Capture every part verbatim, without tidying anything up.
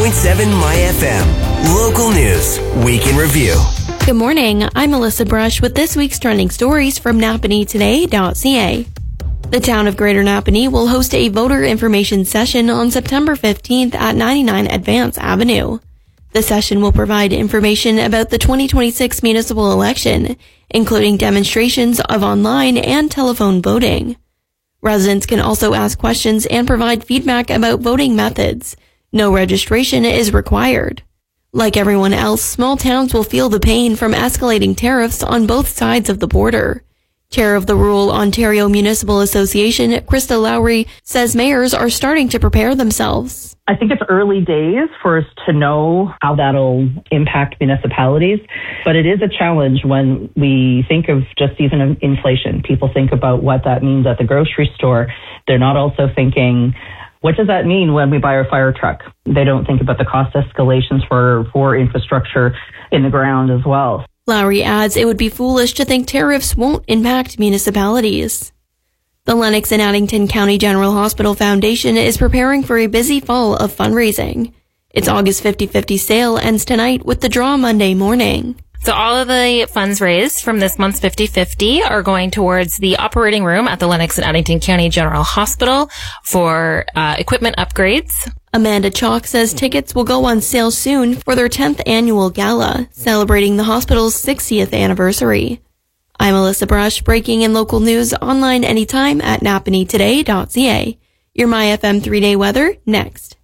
point seven My F M. Local news, week in review. Good morning, I'm Melissa Brush with this week's trending stories from Napanee Today dot C A. The town of Greater Napanee will host a voter information session on September fifteenth at ninety-nine Advance Avenue. The session will provide information about the twenty twenty-six municipal election, including demonstrations of online and telephone voting. Residents can also ask questions and provide feedback about voting methods. No registration is required. Like everyone else, small towns will feel the pain from escalating tariffs on both sides of the border. Chair of the Rural Ontario Municipal Association, Krista Lowry, says mayors are starting to prepare themselves. I think it's early days for us to know how that'll impact municipalities, but it is a challenge when we think of just even inflation. People think about what that means at the grocery store. They're not also thinking, what does that mean when we buy our fire truck? They don't think about the cost escalations for, for infrastructure in the ground as well. Lowry adds it would be foolish to think tariffs won't impact municipalities. The Lennox and Addington County General Hospital Foundation is preparing for a busy fall of fundraising. Its August fifty-fifty sale ends tonight with the draw Monday morning. So all of the funds raised from this month's fifty-fifty are going towards the operating room at the Lennox and Addington County General Hospital for uh, equipment upgrades. Amanda Chalk says tickets will go on sale soon for their tenth annual gala, celebrating the hospital's sixtieth anniversary. I'm Melissa Brush, breaking in local news online anytime at Napanee Today dot C A. Your My F M three-day weather next.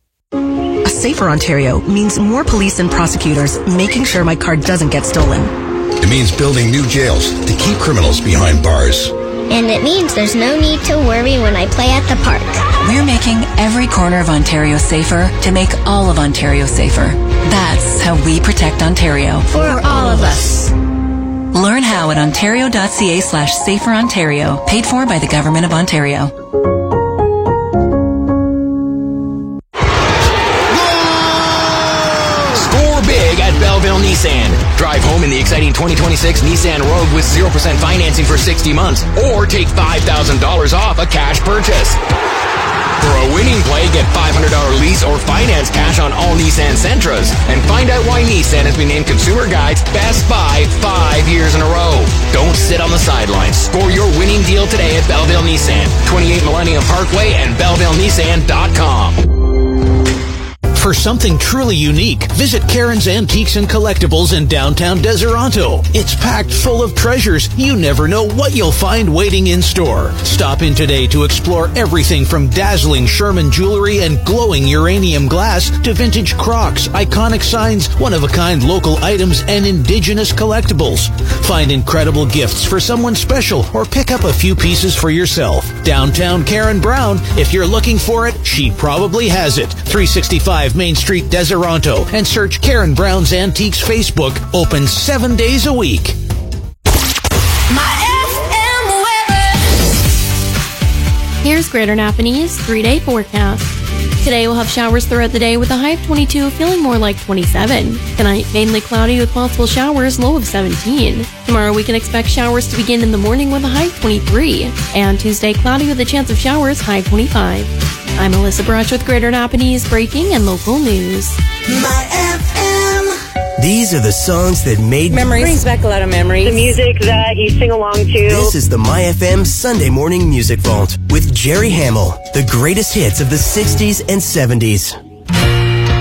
A safer Ontario means more police and prosecutors making sure my car doesn't get stolen. It means building new jails to keep criminals behind bars. And it means there's no need to worry when I play at the park. We're making every corner of Ontario safer to make all of Ontario safer. That's how we protect Ontario. For all of us. Learn how at ontario.ca slash safer Ontario. Paid for by the Government of Ontario. Score big at Belleville Nissan. Drive home in the exciting twenty twenty-six Nissan Rogue with zero percent financing for sixty months, or take five thousand dollars off a cash purchase. For a winning play, get five hundred dollars lease or finance cash on all Nissan Sentras. And find out why Nissan has been named Consumer Guide's Best Buy five years in a row. Don't sit on the sidelines. Score your winning deal today at Belleville Nissan, twenty-eight Millennium Parkway and belleville nissan dot com. For something truly unique, visit Karen's Antiques and Collectibles in downtown Deseronto. It's packed full of treasures. You never know what you'll find waiting in store. Stop in today to explore everything from dazzling Sherman jewelry and glowing uranium glass to vintage Crocs, iconic signs, one-of-a-kind local items, and indigenous collectibles. Find incredible gifts for someone special or pick up a few pieces for yourself. Downtown Karen Brown. If you're looking for it, she probably has it. three sixty-five Main Street, Deseronto, and search Karen Brown's Antiques Facebook. Open seven days a week. My F M weather. Here's Greater Napanee's three-day forecast. Today we'll have showers throughout the day with a high of twenty-two, feeling more like twenty-seven. Tonight, mainly cloudy with possible showers, low of seventeen. Tomorrow we can expect showers to begin in the morning with a high of twenty-three. And Tuesday, cloudy with a chance of showers, high of twenty-five. I'm Melissa Brush with Greater Napanee's breaking and local news. My F M. These are the songs that made memories. Brings back a lot of memories. The music that you sing along to. This is the My F M Sunday Morning Music Vault with Jerry Hamill. The greatest hits of the sixties and seventies.